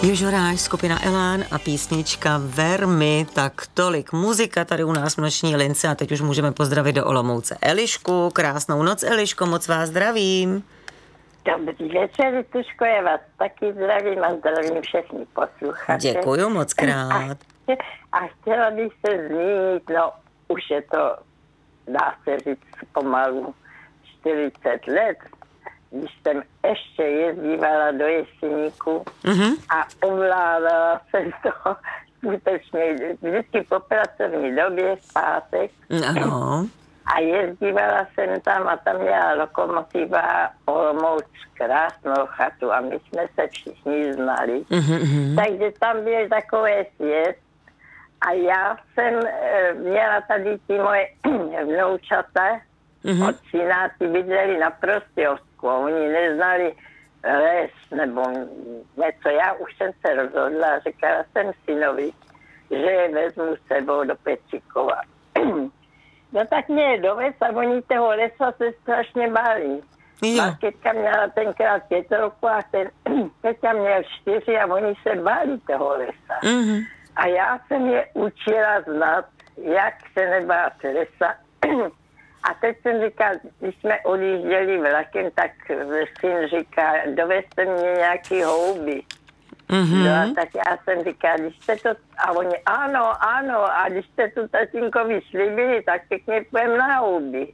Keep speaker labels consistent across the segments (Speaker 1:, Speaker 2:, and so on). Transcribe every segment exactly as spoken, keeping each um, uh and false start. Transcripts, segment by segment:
Speaker 1: Jožoráš, skupina Elán a písnička Vermi, tak tolik muzika tady u nás v noční lince a teď už můžeme pozdravit do Olomouce Elišku. Krásnou noc, Eliško, moc vás zdravím.
Speaker 2: Dobrý večer, Tuško, já vás taky zdravím a zdravím všechny posluchače.
Speaker 1: Děkuju moc krát.
Speaker 2: A, a chtěla bych se zmínit, no už je to, dá se říct, pomalu čtyřicet let, když jsem ještě jezdívala do Jeseníku mm-hmm. a ovládala jsem to skutečně vždycky po pracovní době v pátek.
Speaker 1: Ano.
Speaker 2: A jezdívala jsem tam a tam měla lokomotiva Olomouc krásnou chatu a my jsme se všichni znali. Mm-hmm. Takže tam byl takový svět a já jsem e, měla tady ty moje vnoučata, mm-hmm. od syna, ty bydleli na Prostějovsku a oni neznali les nebo něco. Já už jsem se rozhodla a říkala jsem synovi, že je vezmu s sebou do Petříkova. No tak mě dovez a oni toho lesa se strašně báli. Marketka měla tenkrát pět roku a ten Peťa měl čtyři a oni se báli toho lesa. Mm-hmm. A já jsem je učila znát, jak se nebát lesa. A teď jsem říkal, když jsme odjížděli vlakem, tak syn říká, dovezte mě nějaký houby. Mm-hmm. No a tak já jsem říkal, když jste to, a oni, ano, ano, a když jste to tatínkovi slíbili, tak pěkně půjdem na houby.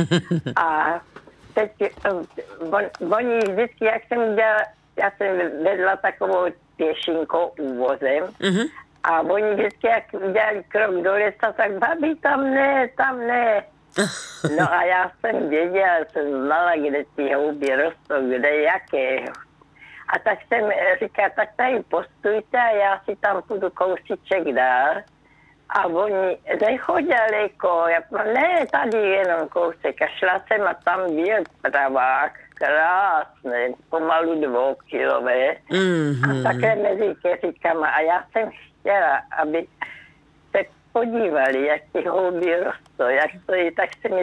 Speaker 2: A teď on, oni vždycky, jak jsem dělala, já jsem vedla takovou pěšinkou úvozem, mm-hmm. a oni vždycky, jak udělali krok do lesa, tak babi, tam ne, tam ne. No a já jsem věděla, jsem znala, kde ty houby rostou, kde jaké. A tak jsem říkala, tak tady postujte a já si tam půjdu kousíček dál. A oni nechodí daleko, já, ne, tady jenom kousek. A šla jsem a tam byl pravák, krásný, pomalu dvoukilové. Mm-hmm. A takhle mezi keříkama. A já jsem chtěla, aby se podívali, jak ty houby rostou, jak stojí, tak se mi